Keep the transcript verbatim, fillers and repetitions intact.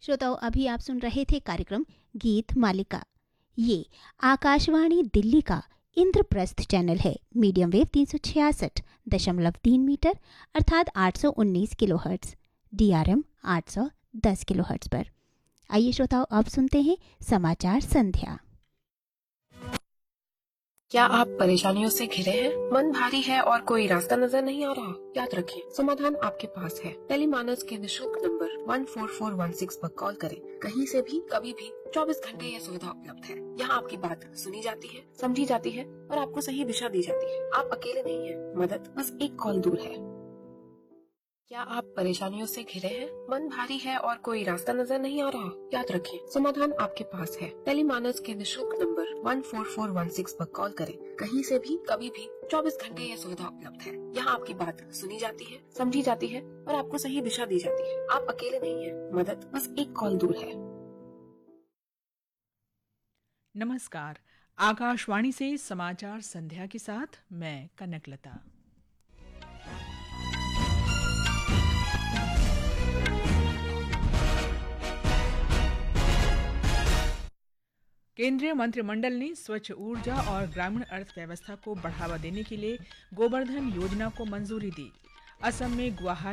श्रोताओं, अभी आप सुन रहे थे कार्यक्रम गीत मालिका। ये आकाशवाणी दिल्ली का इंद्रप्रस्थ चैनल है। मीडियम वेव तीन सौ छियासठ दशमलव तीन मीटर अर्थात आठ सौ उन्नीस kilo hertz, D R M आठ सौ दस किलो हर्ट्स पर। आइए श्रोताओं, अब सुनते हैं समाचार संध्या। क्या आप परेशानियों से घिरे हैं? मन भारी है और कोई रास्ता नजर नहीं आ रहा? याद रखें, समाधान आपके पास है। टेलीमानस के निशुल्क नंबर एक चार चार एक छह पर कॉल करें। कहीं से भी, कभी भी, चौबीस घंटे यह सुविधा उपलब्ध है। यहाँ आपकी बात सुनी जाती है, समझी जाती है और आपको सही दिशा दी जाती है। आप अकेले नहीं हैं, मदद बस एक कॉल दूर है। क्या आप परेशानियों से घिरे हैं? मन भारी है और कोई रास्ता नजर नहीं आ रहा? याद रखें, समाधान आपके पास है। टेलीमानस के निशुल्क नंबर एक चार चार एक छह पर कॉल करें। कहीं से भी, कभी भी, चौबीस घंटे यह सुविधा उपलब्ध है। यहाँ आपकी बात सुनी जाती है, समझी जाती है और आपको सही दिशा दी जाती है। आप अकेले नहीं हैं, मदद बस एक कॉल दूर है। नमस्कार, आकाशवाणी से समाचार संध्या के साथ मैं कनकलता। केंद्रीय मंत्रिमंडल ने स्वच्छ ऊर्जा और ग्रामीण अर्थव्यवस्था को बढ़ावा देने के लिए गोवर्धन योजना को मंजूरी दी। असम में गुवाहाटी